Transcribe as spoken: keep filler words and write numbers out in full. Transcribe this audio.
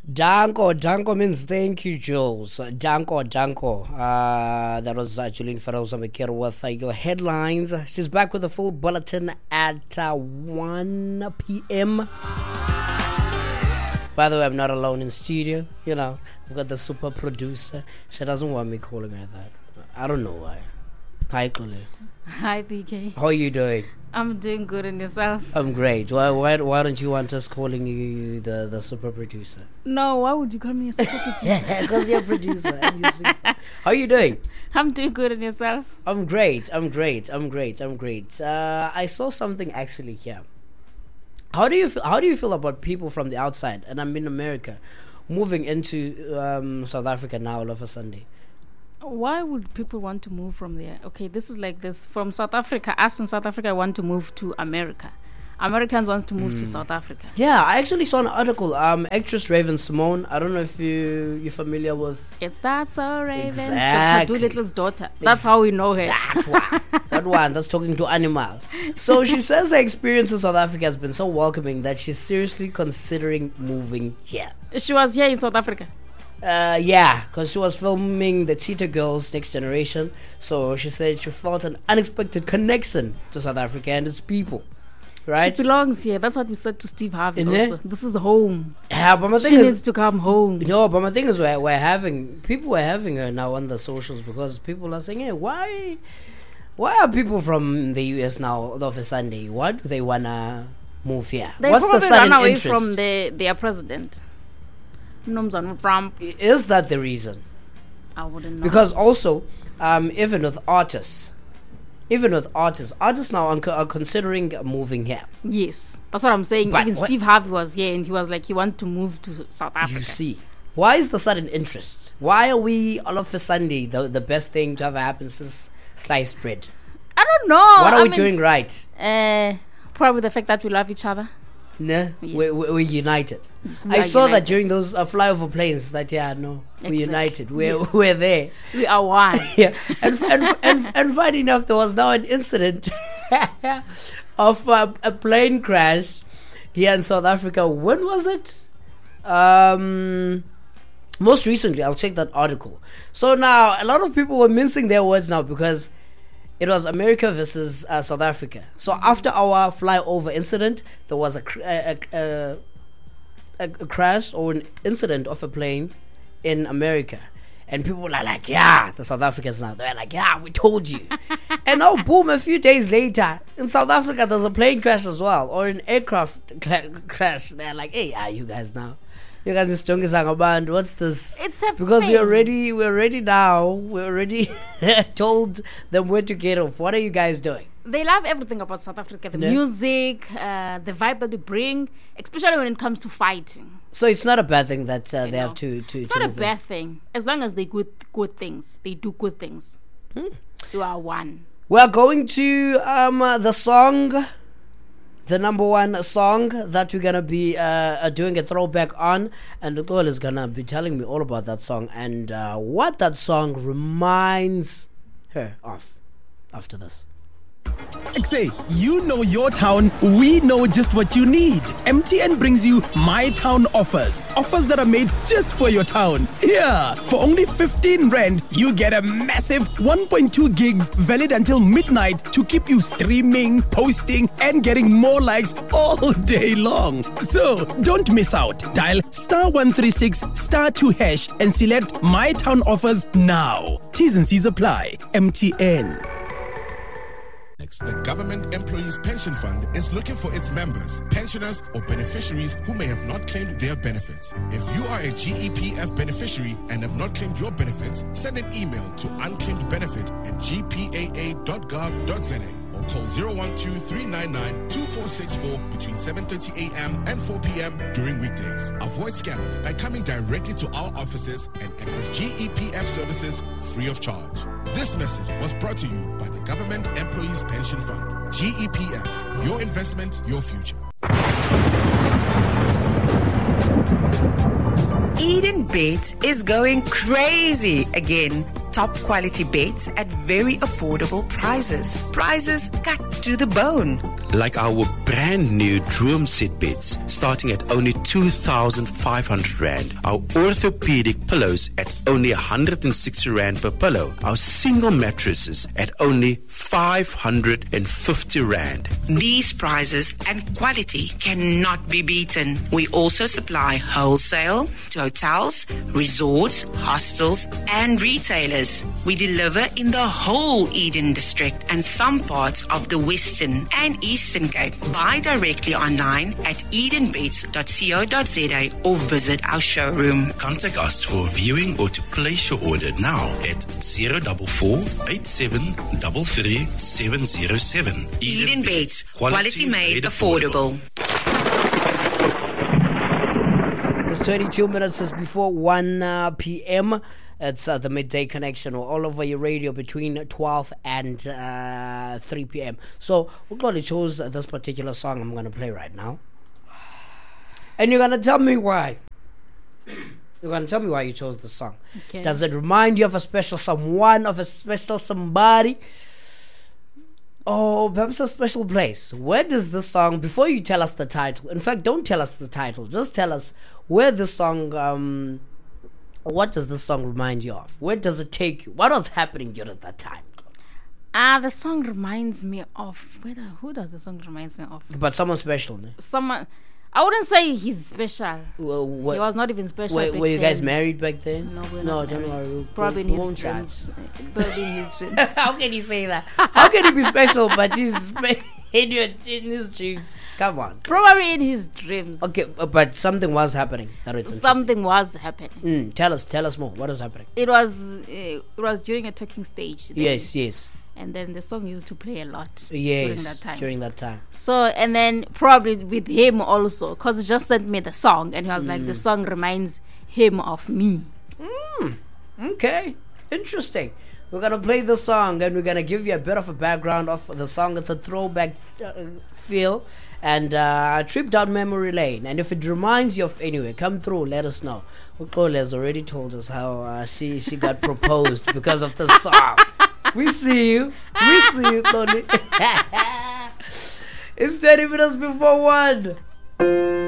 Danko, Danko means thank you, Jules. Danko, Danko. Uh, that was uh, Julian Ferozamikir with uh, your headlines. She's back with a full bulletin at uh, one p.m. By the way, I'm not alone in studio. You know, I've got the super producer. She doesn't want me calling her that. I don't know why. Hi, Kule. Hi, B K. How are you doing? I'm doing good, and yourself? I'm great. Why why why don't you want us calling you the, the super producer? No, why would you call me a super producer? Yeah, because you're a producer. And you're super. How are you doing? I'm doing good, and yourself? I'm great. I'm great. I'm great. I'm great. Uh, I saw something actually here. How do you feel, how do you feel about people from the outside, and I'm in America, moving into um, South Africa now all of a Sunday? Why would people want to move from there? Okay, this is like this. From South Africa, us in South Africa want to move to America. Americans want to move mm. to South Africa. Yeah, I actually saw an article. Um, actress Raven Simone. I don't know if you you're familiar with. It's That's So Raven. Exactly. Doctor Doolittle's daughter. That's Ex- how we know her. That one. That one. That's talking to animals. So she says her experience in South Africa has been so welcoming that she's seriously considering moving here. She was here in South Africa. Uh, yeah, because she was filming the Cheetah Girls Next Generation. So she said she felt an unexpected connection to South Africa and its people. Right? She belongs here. That's what we said to Steve Harvey also. It? This is home. Yeah, but my thing she is, needs to come home. No, but my thing is we're, we're having, people are having her now on the socials because people are saying, hey, why, why are people from the U S now all of a Sunday? Why do they want to move here? They What's probably the sudden run away interest? from the, their president. Trump. Is that the reason? I wouldn't know. Because also, um, even with artists, even with artists, artists now are, are considering moving here. Yes, that's what I'm saying. But even Steve Harvey was here and he was like, he wants to move to South Africa. You see, why is the sudden interest? Why are we all of a Sunday the the best thing to ever happen since sliced bread? I don't know. What are I we mean, doing right? Uh, probably the fact that we love each other. No, yes. we're, we're united. Yes, we I saw united. that during those uh, flyover planes. That yeah, no, exactly. We're united. We're yes. we're there. We are one. Yeah, and and, and and funny enough, there was now an incident of uh, a plane crash here in South Africa. When was it? Um, most recently, I'll check that article. So now a lot of people were mincing their words now because it was America versus uh, South Africa. So after our flyover incident, there was a, cr- a, a, a, a crash or an incident of a plane in America. And people were like, yeah, the South Africans now. They're like, yeah, we told you. And now, boom, a few days later, in South Africa, there's a plane crash as well. Or an aircraft cl- crash. They're like, hey, yeah, you guys now. You guys in Stongisanga band, what's this? It's a because thing. we already we're already now we already told them where to get off. What are you guys doing? They love everything about South Africa, the no. music, uh, the vibe that we bring, especially when it comes to fighting. So it's not a bad thing that uh, they know. have to to. It's to not a bad in. thing as long as they good good things. They do good things. Hmm. You are one. We are going to um uh, the song. The number one song that we're gonna be uh, doing a throwback on, and the girl is gonna be telling me all about that song and uh, what that song reminds her of after this. X A, you know your town, we know just what you need. M T N brings you My Town offers. Offers that are made just for your town. Yeah, for only fifteen rand, you get a massive one point two gigs valid until midnight to keep you streaming, posting, and getting more likes all day long. So, don't miss out. Dial star one three six star two hash and select My Town offers now. T's and C's apply. M T N. The Government Employees Pension Fund is looking for its members, pensioners, or beneficiaries who may have not claimed their benefits. If you are a G E P F beneficiary and have not claimed your benefits, send an email to unclaimedbenefit at g p a a dot gov dot z a or call zero one two three nine nine two four six four between seven thirty a.m. and four p.m. during weekdays. Avoid scams by coming directly to our offices and access G E P F services free of charge. This message was brought to you by the Government Employees Pension Fund. G E P F, your investment, your future. Eden Bets is going crazy again. top quality beds at very affordable prices. Prices cut to the bone. Like our brand new Droom set beds, starting at only two thousand five hundred rand. Our orthopedic pillows at only one hundred sixty rand per pillow. Our single mattresses at only five hundred fifty rand. These prices and quality cannot be beaten. We also supply wholesale to hotels, resorts, hostels, and retailers. We deliver in the whole Eden district and some parts of the Western and Eastern Cape. Buy directly online at eden beds dot co dot za or visit our showroom. Contact us for viewing or to place your order now at zero four four, eight seven three three, seven zero seven. Eden Beds, quality, quality made affordable. It's twenty-two minutes is before one uh, p.m. It's uh, the Midday Connection, or all over your radio between twelve and uh, three p.m. So we probably chose this particular song I'm going to play right now. And you're going to tell me why. You're going to tell me why you chose this song. Okay. Does it remind you of a special someone, of a special somebody? Oh, perhaps a special place. Where does this song, before you tell us the title, in fact, don't tell us the title, just tell us where this song, um, what does this song remind you of? Where does it take you? What was happening during that time? Ah, uh, the song reminds me of, where the, who does the song reminds me of? But someone special, ne? Someone, I wouldn't say he's special. Well, what, he was not even special. Were, back were you then. guys married back then? No, we're no, not don't married. worry. Probably in we his won't dreams. chat. Probably in his dreams. How can he say that? How can he be special, but he's in, your, in his dreams? Come on. Probably in his dreams. Okay, but something was happening. That was something was happening. Mm, tell us, tell us more. What was happening? It was, uh, it was during a talking stage. Then. Yes, yes. And then the song used to play a lot yes, during that time. During that time. So, and then probably with him also, because he just sent me the song, and he was mm. like, the song reminds him of me. Mm. Okay, interesting. We're going to play the song, and we're going to give you a bit of a background of the song. It's a throwback uh, feel and uh, a trip down memory lane. And if it reminds you of anyway, come through, let us know. Ukole has already told us how uh, she, she got proposed because of the song. We see you. We see you, Tony. It's twenty minutes before one.